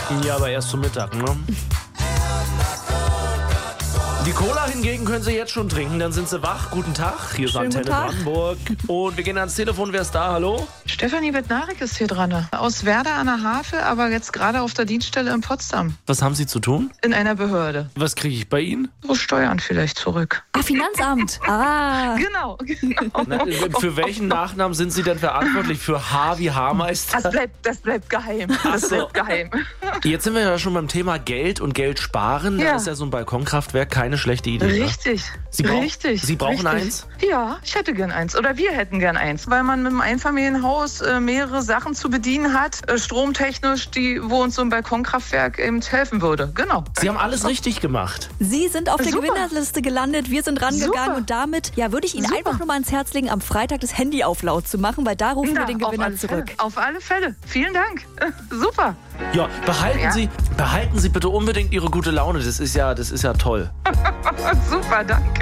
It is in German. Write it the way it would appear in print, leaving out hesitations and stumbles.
Ja, aber erst zum Mittag, ne? Die Cola hingegen können Sie jetzt schon trinken, dann sind Sie wach. Guten Tag, hier ist Schönen Antenne guten Tag. Brandenburg. Und wir gehen ans Telefon. Wer ist da? Hallo? Stefanie Bednarek ist hier dran. Aus Werder an der Havel, aber jetzt gerade auf der Dienststelle in Potsdam. Was haben Sie zu tun? In einer Behörde. Was kriege ich bei Ihnen? So Steuern vielleicht zurück. Finanzamt. Ah. Genau. Na, für welchen Nachnamen sind Sie denn verantwortlich? Für H wie Haarmeister? Das bleibt geheim. Ach so. Bleibt geheim. Jetzt sind wir ja schon beim Thema Geld und Geld sparen. Da Ja. ist ja so ein Balkonkraftwerk keine schlechte Idee. Ne? Richtig. Sie brauchen eins? Ja, ich hätte gern eins. Oder wir hätten gern eins. Weil man mit einem Einfamilienhaus mehrere Sachen zu bedienen hat, stromtechnisch, wo uns so ein Balkonkraftwerk eben helfen würde. Genau. Sie haben alles richtig gemacht. Sie sind auf der Super. Gewinnerliste gelandet. Wir sind rangegangen Super. und damit würde ich Ihnen Super. einfach nur mal ans Herz legen, am Freitag das Handy auf laut zu machen, weil da rufen wir den auf Gewinner alle zurück. Fälle. Auf alle Fälle. Vielen Dank. Super. Ja, behalten Ja. Sie bitte unbedingt Ihre gute Laune. Das ist ja toll. Super, danke.